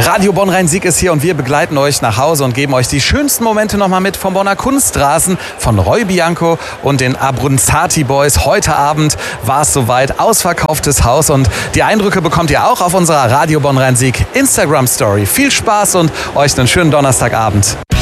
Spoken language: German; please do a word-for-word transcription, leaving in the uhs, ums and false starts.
Radio Bonn-Rhein-Sieg ist hier und wir begleiten euch nach Hause und geben euch die schönsten Momente nochmal mit vom Bonner Kunstrasen, von Roy Bianco und den Abruzzati Boys. Heute Abend war es soweit, ausverkauftes Haus und die Eindrücke bekommt ihr auch auf unserer Radio Bonn-Rhein-Sieg Instagram-Story. Viel Spaß und euch einen schönen Donnerstagabend.